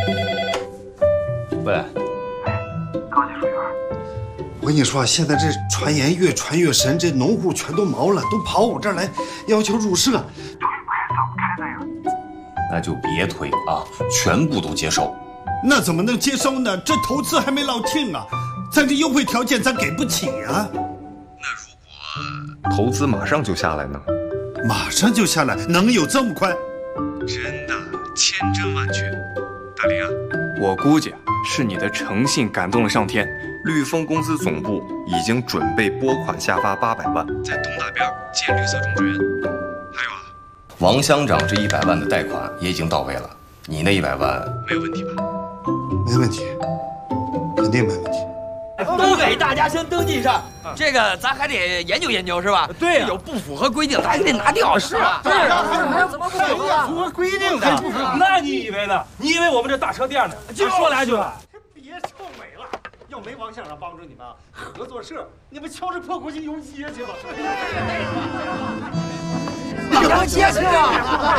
喂， 高级水员， 我跟你说，现在这传言越传越神，这农户全都毛了，都跑我这儿来要求入社，推不开扫不开的呀。 那就别推啊，全部都接受。 那怎么能接收呢？这投资还没落定啊，咱这优惠条件咱给不起啊。 那如果投资马上就下来呢？ 马上就下来，能有这么快？ 真的，千真万确。大林啊， 我估计是你的诚信感动了上天。 绿丰公司总部已经准备拨款下发800万，在东大边建绿色种植园。还有啊， 王乡长这100万的贷款也已经到位了，你那100万没有问题吧？ 没问题，肯定没问题。 都给大家先登记上，这个咱还得研究研究是吧？对，有不符合规定，咱还得拿掉是吧？ 对，怎么不符合？符合规定的。那你以为呢？你以为我们这大车店呢？就说来句话，别臭美了。要没王乡长帮助你们合作社，你们敲着破锅去游街去了。 游街去了。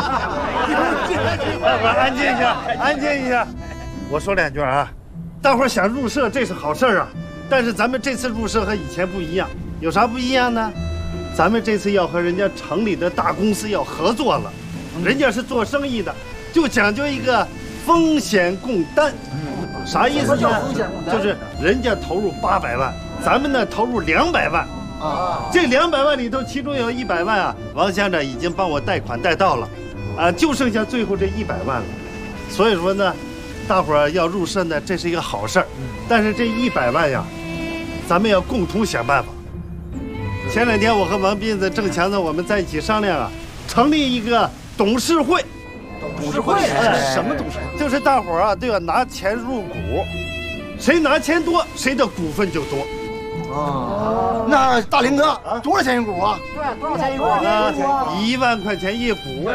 安静一下，安静一下。我说2句啊，大伙儿想入社这是好事啊，但是咱们这次入社和以前不一样，有啥不一样呢？咱们这次要和人家城里的大公司要合作了，人家是做生意的，就讲究一个风险共担。啥意思呢？就是人家投入800万，咱们呢投入200万。这200万里头，其中有100万啊，王乡长已经帮我贷款贷到了，就剩下最后这100万了。所以说呢，大伙儿要入社呢，这是一个好事儿。但是这100万呀，咱们要共同想办法。前2天我和王斌子、郑强子我们在一起商量啊，成立一个董事会。 董事会什么董事会？ 就是大伙儿啊都要拿钱入股，谁拿钱多，谁的股份就多。 那大林哥多少钱一股啊？ 对，多少钱一股 ？1万块钱一股。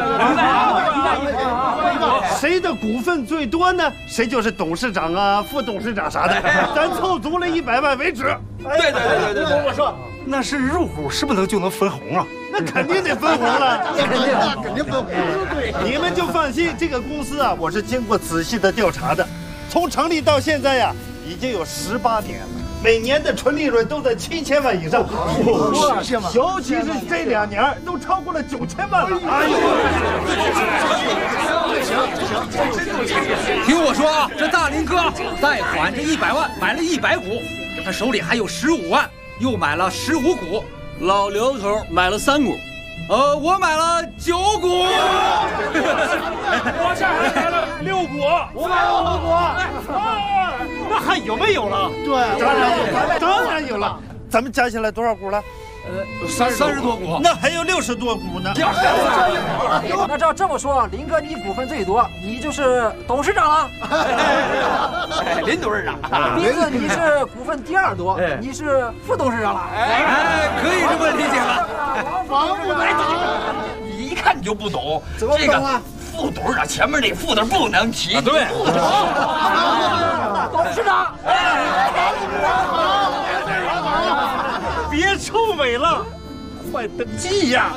谁的股份最多呢？谁就是董事长啊、副董事长啥的。咱凑足了100万为止。 对。 我说，那是入股是不是就能分红啊？ 那肯定得分红了， 肯定分红。 你们就放心，这个公司啊，我是经过仔细的调查的，从成立到现在呀，已经有18年了。每年的纯利润都在7000万以上，尤其是这2年都超过了9000万了。哎呦！ 听我说啊，这大林哥贷款这100万买了100股，他手里还有15万，又买了15股。老刘头买了3股，我买了9股。 我这还买了6股，我买了5股。那还有没有了？ 对，当然有了。咱们加起来多少股了 ？30多股。 那还有60多股呢。 那照这么说，林哥你股份最多，你就是董事长了。 林董事长。 斌子你是股份第2多，你是副董事长了。 可以这么理解了。 王不来你一看你就不懂。 怎么不懂啊？ 副董事长前面那副的不能提。 对。 董事长。 别臭美了，快登记呀！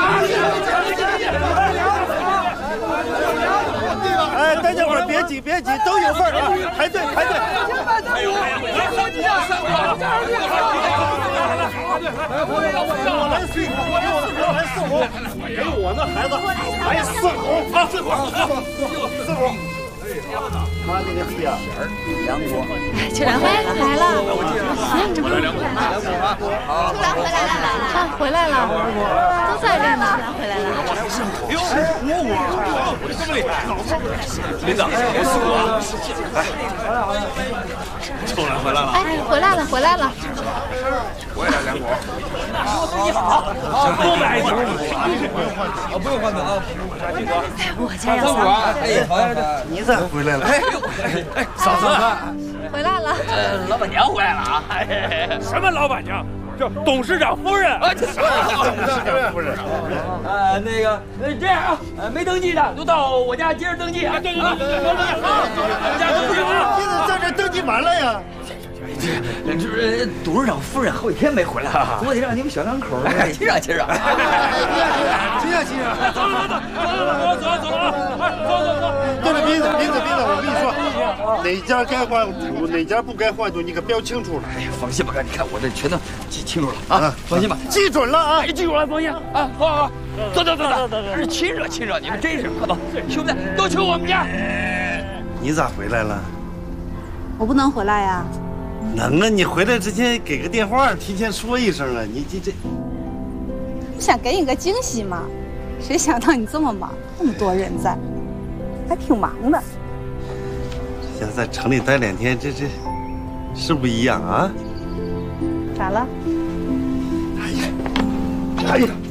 哎，大家伙儿别急，都有份儿啊！排队。 哎呦，我来4股，我来4股，给我那孩子来4股啊！4股。 他那个屁啊，2股。 秋兰回来了， 回来2股， 秋兰回来了，都在这呢，回来了。 哎呦，5股，我这么厉害！林长，4股啊！秋兰回来了。 哎，回来了。 我也来2股。你好，多买1股。不用换啊。 我家要3股。 你咋回来了？ 嫂子回来了。 老板娘回来了啊！ 什么老板娘？叫董事长夫人。 董事长夫人。 那个，这样啊，没登记的都到我家接着登记啊。 对，我家登记啊。 你怎么在这登记完了呀？ 这董事长夫人好几天没回来了，我得让你们小两口亲热。 亲热。 走了。 对了，斌子，我跟你说， 哪家该换土，哪家不该换土，你可标清楚了。 哎呀，放心吧，哥，你看我这全都记清楚了啊，放心吧， 记准了啊， 记住了，放心啊，好，走，亲热，你们真是，快走，兄弟都去我们家。 你咋回来了？ 我不能回来呀。 能啊，你回来之前给个电话，提前说一声啊。你这， 不想给你个惊喜吗？谁想到你这么忙，那么多人在，还挺忙的。 想在城里待2天，这是不一样啊。 咋了？ 哎呀！